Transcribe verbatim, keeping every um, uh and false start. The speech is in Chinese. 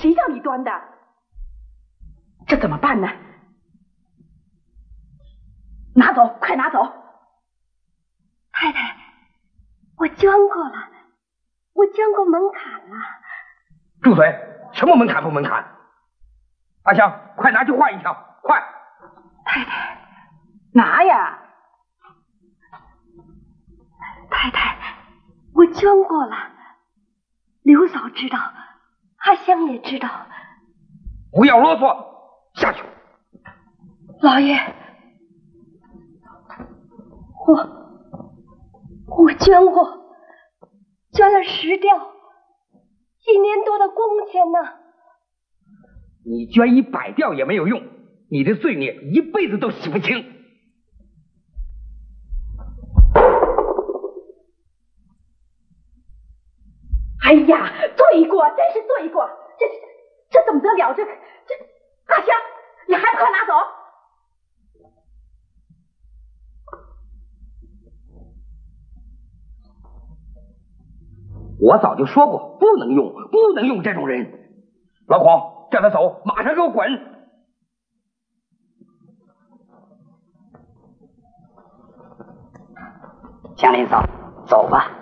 谁让你端的？这怎么办呢？拿走，快拿走！ 太太，我捐过了，我捐过门槛了。 住嘴！什么门槛不门槛？阿香，快拿去换一条，快！ 太太， 拿呀！ 太太，我捐过了，刘嫂知道，阿香也知道。 不要啰嗦，下去。 老爷，我我捐过，捐了十吊，一年多的工钱呢。 你捐一百吊也没有用，你的罪孽一辈子都洗不清。 哎呀，罪过，真是罪过！这这怎么得了？这这，阿香，你还不快拿走！ 我早就说过，不能用，不能用这种人。老孔，叫他走，马上给我滚！ 祥林嫂，走吧。